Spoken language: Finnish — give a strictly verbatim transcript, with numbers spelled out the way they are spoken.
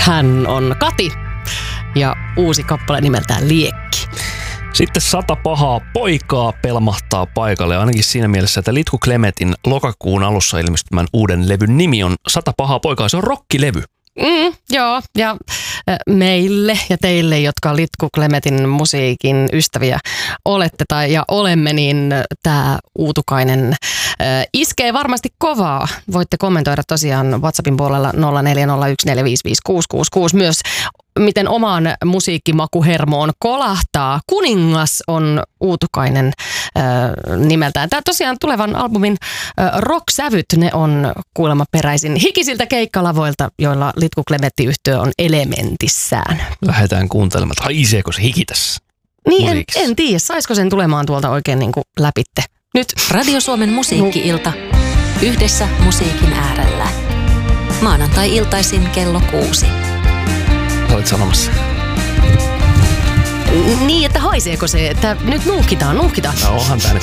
Hän on Kati ja uusi kappale nimeltään Liekki. Sitten Sata pahaa poikaa pelmahtaa paikalle, ainakin siinä mielessä, että Litku Klemetin lokakuun alussa ilmestymän uuden levyn nimi on Sata pahaa poikaa. Se on rockilevy. Mm, joo, ja meille ja teille, jotka Litku Klemetin musiikin ystäviä olette tai ja olemme, niin tämä Uutukainen äh, iskee varmasti kovaa. Voitte kommentoida tosiaan WhatsAppin puolella nolla neljä nolla yksi neljä viisi viisi kuusi kuusi kuusi myös, miten omaan musiikkimakuhermoon kolahtaa. Kuningas on Uutukainen äh, nimeltään. Tämä tosiaan tulevan albumin äh, rock-sävyt, ne on kuulemma peräisin hikisiltä keikkalavoilta, joilla Litku Klemetti-yhtye on elementissään. Lähdetään kuuntelemaan, että haiseeko se hiki tässä Niin en, en tiedä, saisiko sen tulemaan tuolta oikein niin kuin läpitte. Nyt Radio Suomen musiikki-ilta yhdessä musiikin äärellä. Maanantai-iltaisin kello kuusi. Olet sanomassa. Niin, että haiseeko se, että nyt nuuhkitaan, nuuhkitaan. No onhan tää nyt